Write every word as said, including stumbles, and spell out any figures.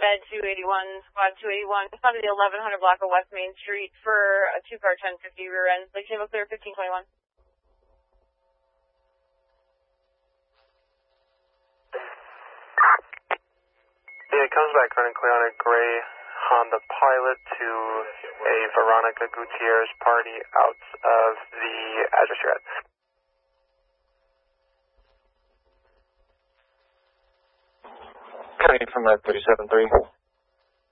Med two eighty-one, Squad two eighty-one, come to the eleven hundred block of West Main Street for a two-car ten fifty rear end. Lake Table clear fifteen twenty-one. Yeah, it comes back running clear on a gray Honda Pilot to a Veronica Gutierrez party out of the address you're at. Coming from that thirty-seven three.